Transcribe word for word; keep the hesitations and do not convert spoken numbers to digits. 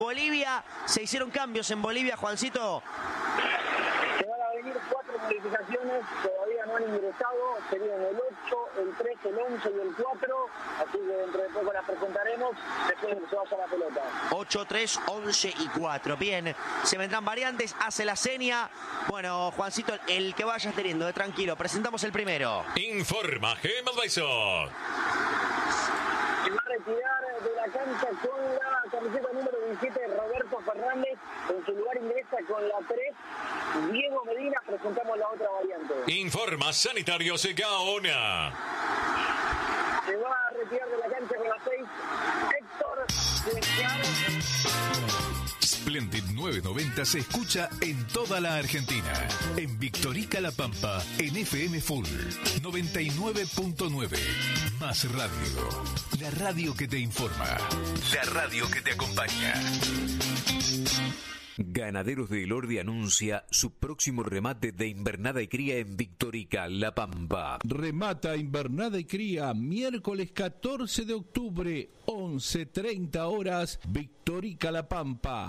Bolivia, se hicieron cambios en Bolivia, Juancito. Se van a venir cuatro modificaciones, todavía no han ingresado, serían el ocho, el tres, el once y el cuatro, así que dentro de poco las presentaremos, después de que se vaya la pelota. ocho, tres, once y cuatro, bien, se vendrán variantes, hace la seña. Bueno, Juancito, el que vayas teniendo, eh, tranquilo, presentamos el primero. Informa Gemma Bison. Se va a retirar de la cancha con la camiseta número veintisiete Roberto Fernández, en su lugar ingresa con la tres Diego Medina. Presentamos la otra variante. Informa Sanitarios Gaona. Se va a retirar de la cancha con la seis Héctor Cienciano. Splendid novecientos noventa se escucha en toda la Argentina. En Victorica La Pampa, en F M Full noventa y nueve punto nueve. Más radio. La radio que te informa. La radio que te acompaña. Ganaderos de Elordi anuncia su próximo remate de invernada y cría en Victorica, La Pampa. Remata invernada y cría miércoles catorce de octubre, once treinta horas, Victorica, La Pampa.